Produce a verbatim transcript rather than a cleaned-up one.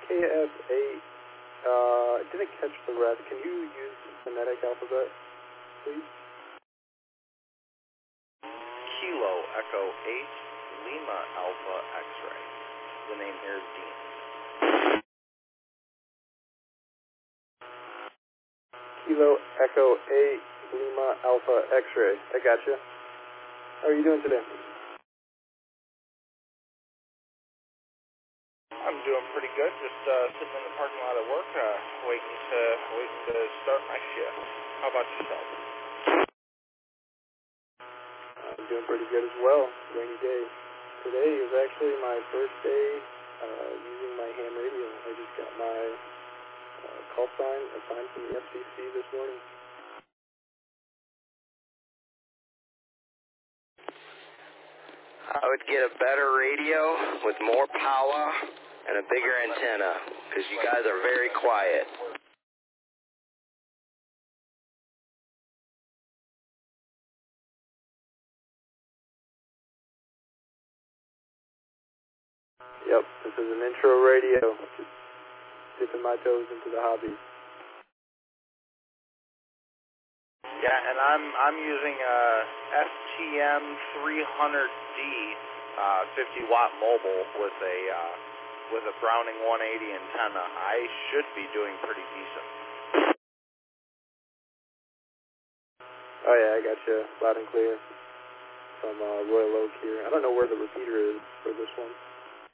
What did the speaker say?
K F eight, uh, I didn't catch the rest. Can you use phonetic alphabet, please? Kilo Echo eight, Lima Alpha X-ray. The name here is Dean. Kilo Echo eight, Lima Alpha X-ray. I gotcha. How are you doing today? I'm doing pretty good. Just uh, sitting in the parking lot at work, uh, waiting to waiting to start my shift. How about yourself? I'm doing pretty good as well. Rainy day. Today is actually my first day uh, using my ham radio. I just got my uh, call sign assigned from the F C C this morning. I would get a better radio with more power and a bigger antenna, because you guys are very quiet. Yep, this is an intro radio. Just dipping my toes into the hobby. Yeah, and I'm I'm using a S T M three hundred D uh, fifty watt mobile with a uh, with a Browning one eighty antenna. I should be doing pretty decent. Oh yeah, I got you loud and clear from uh, Royal Oak here. I don't know where the repeater is for this one.